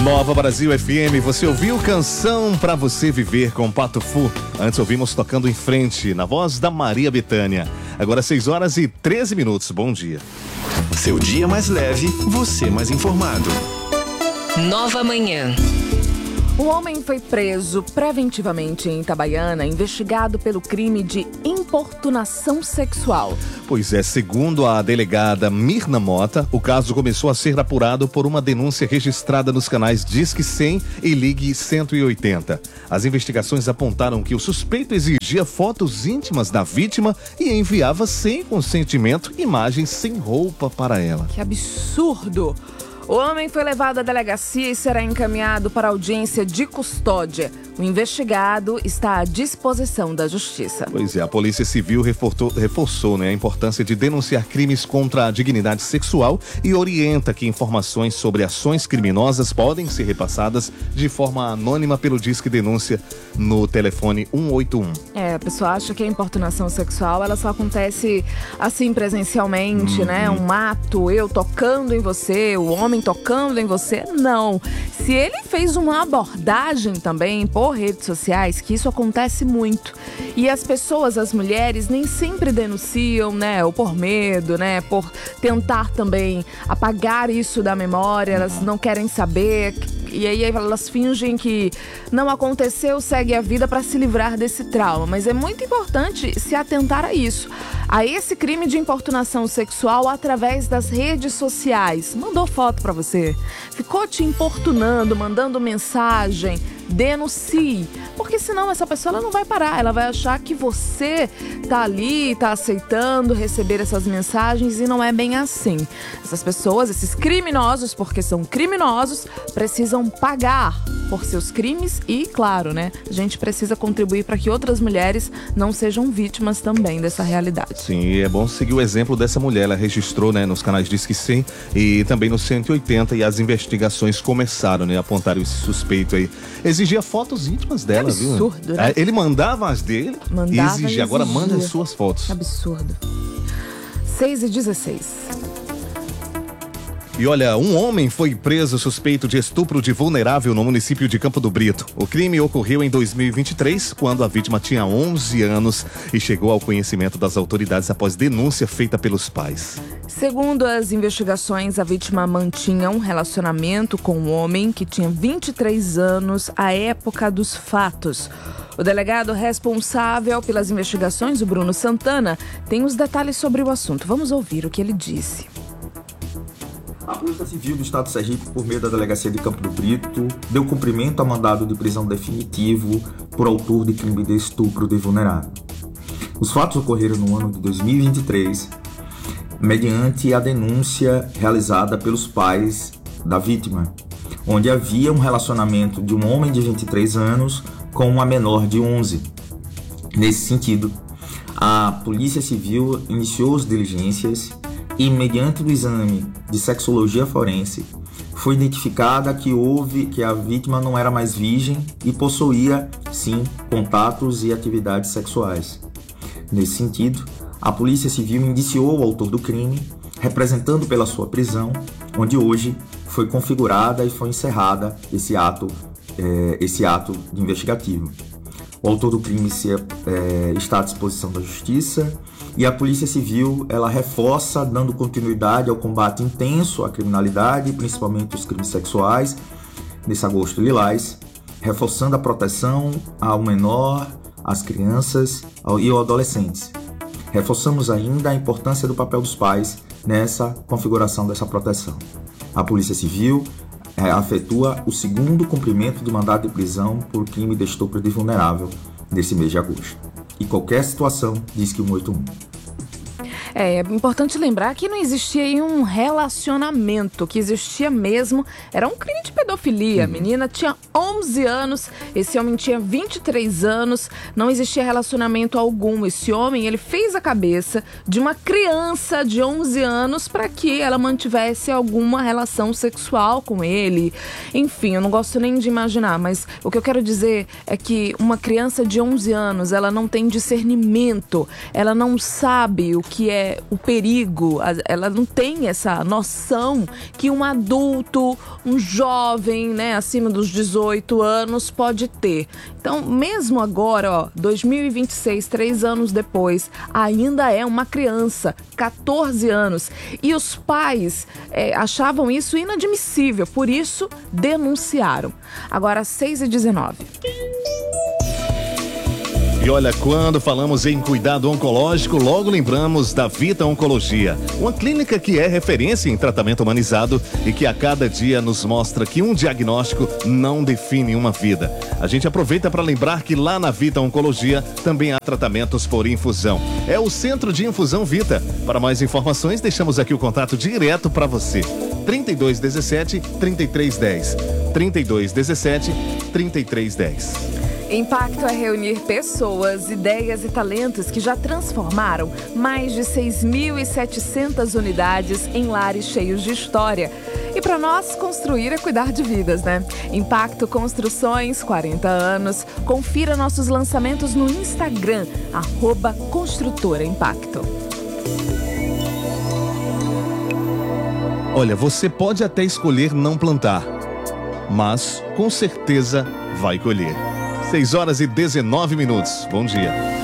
Nova Brasil FM, você ouviu Canção Pra Você Viver com Pato Fu. Antes ouvimos Tocando em Frente, na voz da Maria Bethânia. Agora 6h13. Bom dia. Seu dia mais leve, você mais informado. Nova Manhã. Um homem foi preso preventivamente em Itabaiana, investigado pelo crime de importunação sexual. Pois é, segundo a delegada Mirna Mota, o caso começou a ser apurado por uma denúncia registrada nos canais Disque 100 e Ligue 180. As investigações apontaram que o suspeito exigia fotos íntimas da vítima e enviava sem consentimento imagens sem roupa para ela. Que absurdo! O homem foi levado à delegacia e será encaminhado para audiência de custódia. O investigado está à disposição da justiça. Pois é, a Polícia Civil reforçou a importância de denunciar crimes contra a dignidade sexual e orienta que informações sobre ações criminosas podem ser repassadas de forma anônima pelo Disque Denúncia no telefone 181. A pessoa acha que a importunação sexual ela só acontece assim presencialmente, né? Um ato, eu tocando em você, o homem tocando em você. Não. Se ele fez uma abordagem também por redes sociais, que isso acontece muito. E as pessoas, as mulheres, nem sempre denunciam, né? Ou por medo, né? Por tentar também apagar isso da memória, elas não querem saber. E aí elas fingem que não aconteceu, segue a vida para se livrar desse trauma. Mas é muito importante se atentar a isso. A esse crime de importunação sexual através das redes sociais. Mandou foto para você, ficou te importunando, mandando mensagem, denuncie. Porque senão essa pessoa ela não vai parar, ela vai achar que você tá ali, tá aceitando receber essas mensagens e não é bem assim. Essas pessoas, esses criminosos, porque são criminosos, precisam pagar por seus crimes e, claro, né, a gente precisa contribuir para que outras mulheres não sejam vítimas também dessa realidade. Sim, e é bom seguir o exemplo dessa mulher. Ela registrou, né, nos canais Disque 100 e também no 180 e as investigações começaram, né, a apontar esse suspeito aí. Exigia fotos íntimas dela, que absurdo, viu? Né? Ele mandava as dele e exigia. Agora manda as suas fotos. Absurdo. 6h16. E olha, um homem foi preso suspeito de estupro de vulnerável no município de Campo do Brito. O crime ocorreu em 2023, quando a vítima tinha 11 anos e chegou ao conhecimento das autoridades após denúncia feita pelos pais. Segundo as investigações, a vítima mantinha um relacionamento com um homem que tinha 23 anos à época dos fatos. O delegado responsável pelas investigações, o Bruno Santana, tem os detalhes sobre o assunto. Vamos ouvir o que ele disse. A Polícia Civil do Estado de Sergipe, por meio da Delegacia de Campo do Brito, deu cumprimento a mandado de prisão definitivo por autor de crime de estupro de vulnerável. Os fatos ocorreram no ano de 2023, mediante a denúncia realizada pelos pais da vítima, onde havia um relacionamento de um homem de 23 anos com uma menor de 11. Nesse sentido, a Polícia Civil iniciou as diligências e, mediante o exame de sexologia forense, foi identificada que a vítima não era mais virgem e possuía, sim, contatos e atividades sexuais. Nesse sentido, a Polícia Civil indiciou o autor do crime, representando pela sua prisão, onde hoje foi configurada e foi encerrada esse ato investigativo. O autor do crime está à disposição da Justiça e a Polícia Civil ela reforça, dando continuidade ao combate intenso à criminalidade, principalmente os crimes sexuais, nesse agosto lilás, reforçando a proteção ao menor, às crianças e aos adolescentes. Reforçamos ainda a importância do papel dos pais nessa configuração dessa proteção. A Polícia Civil efetua o segundo cumprimento do mandado de prisão por crime de estupro de vulnerável nesse mês de agosto. E qualquer situação, diz que 181. É importante lembrar que não existia aí um relacionamento, que existia mesmo, era um crime de pedofilia. A menina tinha 11 anos, esse homem tinha 23 anos, não existia relacionamento algum. Esse homem, ele fez a cabeça de uma criança de 11 anos para que ela mantivesse alguma relação sexual com ele. Enfim, eu não gosto nem de imaginar, mas o que eu quero dizer é que uma criança de 11 anos, ela não tem discernimento, ela não sabe o que é o perigo, ela não tem essa noção que um adulto, um jovem, né, acima dos 18 anos pode ter. Então, mesmo agora, 2026, 3 anos depois, ainda é uma criança, 14 anos. E os pais achavam isso inadmissível, por isso denunciaram. Agora, 6h19. E olha, quando falamos em cuidado oncológico, logo lembramos da Vita Oncologia, uma clínica que é referência em tratamento humanizado e que a cada dia nos mostra que um diagnóstico não define uma vida. A gente aproveita para lembrar que lá na Vita Oncologia também há tratamentos por infusão. É o Centro de Infusão Vita. Para mais informações, deixamos aqui o contato direto para você. 3217-3310. 3217-3310. Impacto é reunir pessoas, ideias e talentos que já transformaram mais de 6.700 unidades em lares cheios de história. E para nós, construir é cuidar de vidas, né? Impacto Construções, 40 anos. Confira nossos lançamentos no Instagram, @construtoraimpacto. Olha, você pode até escolher não plantar, mas com certeza vai colher. 6h19. Bom dia.